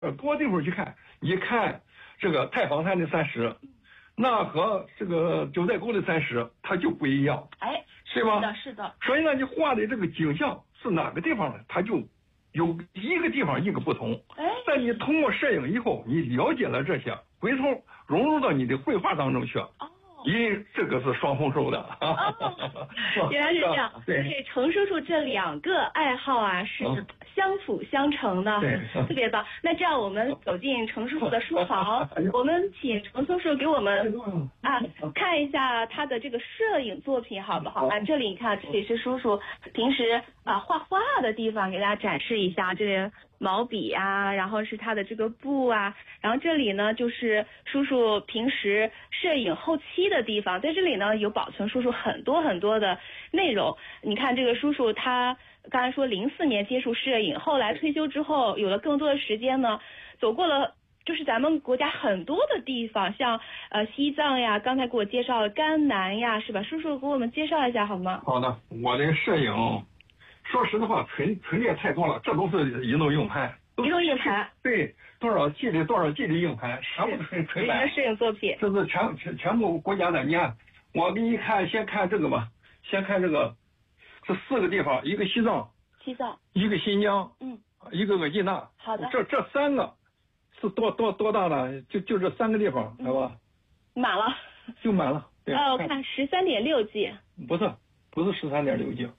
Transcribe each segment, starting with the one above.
多地方去看，你看这个太行山的山石，那和这个九寨沟的山石它就不一样， 哎， 对吧？ 是的，是的。 所以呢，你画的这个景象是哪个地方呢？它就有一个地方一个不同。 哎， 但你通过摄影以后，你了解了这些，回头融入到你的绘画当中去。这个是双丰收的。 原来是这样。 对， 这程叔叔这2个爱好啊是相辅相成的，特别棒。那这样我们走进程叔叔的书房，我们请程叔叔给我们看一下他的这个摄影作品好不好？这里你看，这里是叔叔平时画画的地方，给大家展示一下。这里毛笔啊，然后是他的这个布啊，然后这里呢就是叔叔平时摄影后期的地方，在这里呢有保存叔叔很多很多的内容。你看这个叔叔他刚才说04年接触摄影，后来退休之后有了更多的时间呢，走过了就是咱们国家很多的地方，像西藏呀，刚才给我介绍了甘南呀，是吧？叔叔给我们介绍一下好吗？ 好的，我的摄影说实话陈列太多了，这都是移动硬盘。 移动硬盘， 对，多少 G 的硬盘，全部纯白。 摄影作品， 这是全部国家的。你看，我给你看，先看这个吧，先看这个，这4个地方，一个西藏，一个新疆，一个额济纳。 好的。 这3个是多大呢？就这3个地方，知道吧？ 满了。 就满了。对。 我看13.6 G。 不是13.6 G。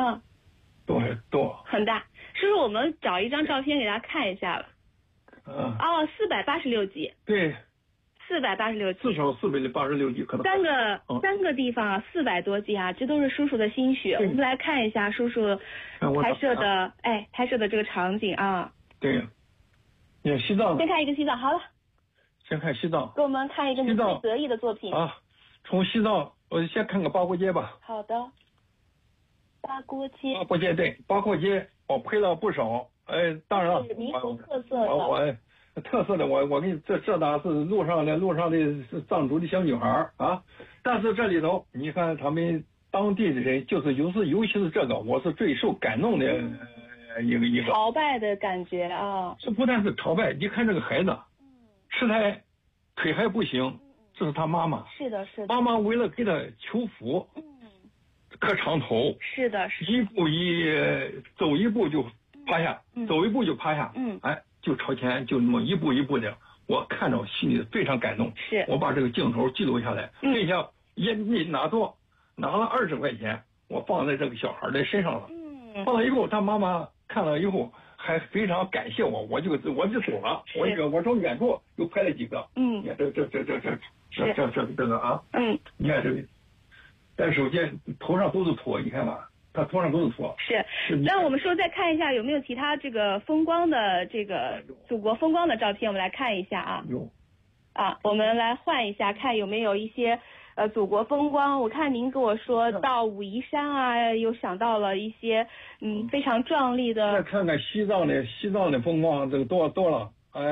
多。 很大。是不是我们找一张照片给大家看一下吧？486 G。对。486 G。 至少486 G 可能。 三个地方400多 G 啊，这都是叔叔的心血。我们来看一下叔叔拍摄的这个场景啊。 对。你看西藏。 先看一个西藏，好了。 先看西藏。 给我们看一个你最得意的作品啊！从西藏，我先看个八国街吧。 好的。八国街。 对，八国街我拍了不少。当然了。 是民族特色的。 特色的，我给你这哪是路上的是藏族的小女孩啊！但是这里头，你看他们当地的人，就是尤其是这个，我是最受感动的一个朝拜的感觉啊！ 这不但是朝拜，你看这个孩子，吃胎腿还不行，这是他妈妈。 是的。 妈妈为了给他求福，磕长头。 是的。 走一步就趴下，就朝前，就那么一步一步的，我看着心里非常感动。 是。 我把这个镜头记录下来，并且你拿了20块钱，我放在这个小孩的身上了。放了以后，他妈妈看了以后还非常感谢我，我就走了。我从远处又拍了几个。你看这个啊。你看这个，但首先头上都是土，你看吧。他头上都是土。 是。那我们说再看一下有没有其他这个风光的这个祖国风光的照片，我们来看一下啊。 有。 我们来换一下，看有没有一些祖国风光。我看您跟我说到武夷山啊，又想到了一些非常壮丽的。 再看看西藏的风光，这个多了。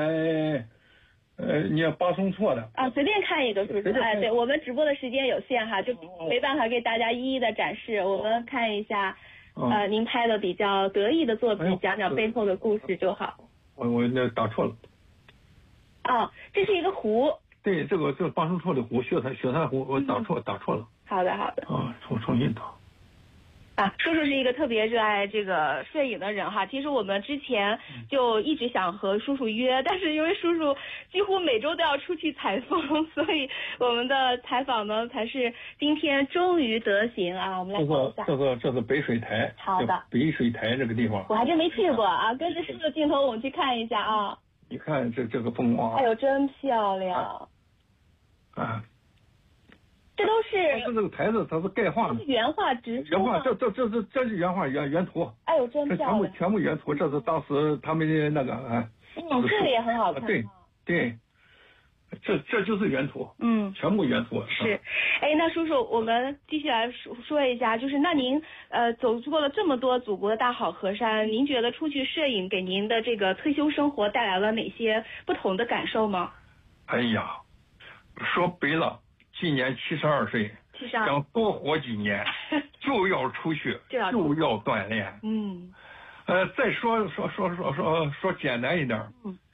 你要巴松措的随便看一个是不是？对，我们直播的时间有限哈，就没办法给大家一一的展示。我们看一下，您拍的比较得意的作品，讲讲背后的故事就好。 我那打错了。 这是一个湖。 对，这巴松措的湖，雪山湖，我打错了。 好的。 重新打。 叔叔是一个特别热爱这个摄影的人哈。其实我们之前就一直想和叔叔约，但是因为叔叔几乎每周都要出去采风，所以我们的采访呢才是今天终于得行啊。我们来看一下， 这是北水台。 好的。 北水台这个地方， 我还真没去过啊。跟着叔叔的镜头，我们去看一下啊。 你看这个风光。 哎呦，真漂亮。这都是。 这个台子它是钙化的。 原画直出。 原画，这是原画原图。 哎呦，真漂亮。 全部原图，这是当时他们的那个这个也很好看。 对，这就是原图。全部原图。 是。那叔叔，我们继续来说一下，就是那您走过了这么多祖国的大好河山，您觉得出去摄影给您的这个退休生活带来了哪些不同的感受吗？ 哎呀，说白了，今年72岁，想多活几年，就要出去，就要锻炼。再说简单一点，